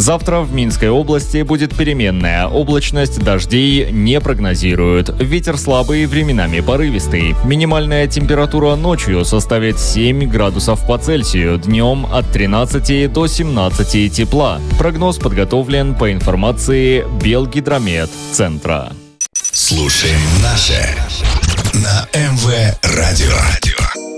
Завтра в Минской области будет переменная. Облачность, дождей не прогнозируют. Ветер слабый, временами порывистый. Минимальная температура ночью составит 7 градусов по Цельсию. Днем от 13 до 17 тепла. Прогноз подготовлен по информации Белгидромет-центра. Слушаем наше на МВ Радио.